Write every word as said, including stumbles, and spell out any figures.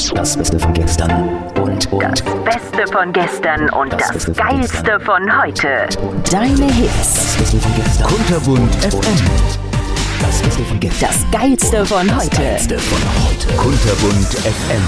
Das Beste von gestern und, und. Das Beste von gestern und das, Das Beste von Geilste gestern. von heute. Deine Hits. Das Beste von gestern. Kunterbunt F M. Das Beste von gestern. Das Geilste von Das heute. Geilste von heute. Kunterbunt F M.